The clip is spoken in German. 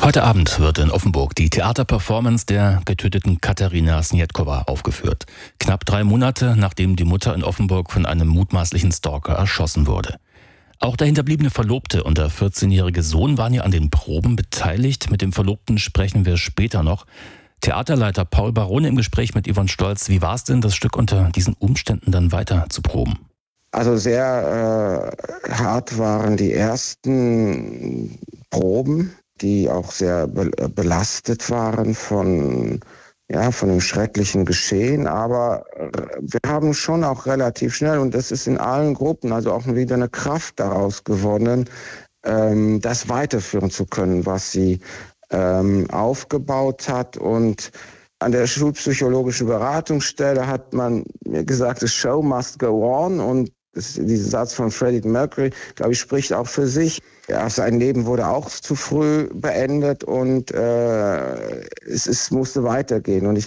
Heute Abend wird in Offenburg die Theaterperformance der getöteten Katerina Sniedkowa aufgeführt. Knapp 3 Monate, nachdem die Mutter in Offenburg von einem mutmaßlichen Stalker erschossen wurde. Auch der hinterbliebene Verlobte und der 14-jährige Sohn waren ja an den Proben beteiligt. Mit dem Verlobten sprechen wir später noch. Theaterleiter Paul Barone im Gespräch mit Yvonne Stolz. Wie war es denn, das Stück unter diesen Umständen dann weiter zu proben? Also sehr hart waren die ersten Proben, die auch sehr belastet waren von dem schrecklichen Geschehen. Aber wir haben schon auch relativ schnell, und das ist in allen Gruppen, also auch wieder eine Kraft daraus gewonnen, das weiterführen zu können, was sie aufgebaut hat. Und an der schulpsychologischen Beratungsstelle hat man mir gesagt, the show must go on. Und dieser Satz von Freddie Mercury, glaube ich, spricht auch für sich. Ja, sein Leben wurde auch zu früh beendet und es musste weitergehen. Und ich